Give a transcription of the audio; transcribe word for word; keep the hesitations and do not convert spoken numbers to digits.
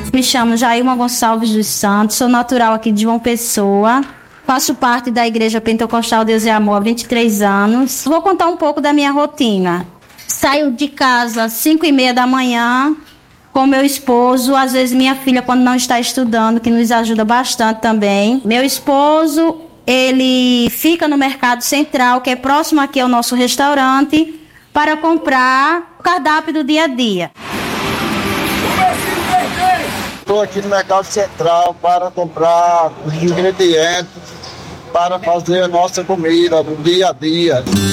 Me chamo Jailma Gonçalves dos Santos, sou natural aqui de João Pessoa. Faço parte da Igreja Pentecostal Deus e Amor há vinte e três anos. Vou contar um pouco da minha rotina. Saio de casa às cinco e meia da manhã com meu esposo, às vezes minha filha quando não está estudando, que nos ajuda bastante também. Meu esposo, ele fica no Mercado Central, que é próximo aqui ao nosso restaurante, para comprar o cardápio do dia a dia. Estou aqui no Mercado Central para comprar os ingredientes para fazer a nossa comida do dia a dia.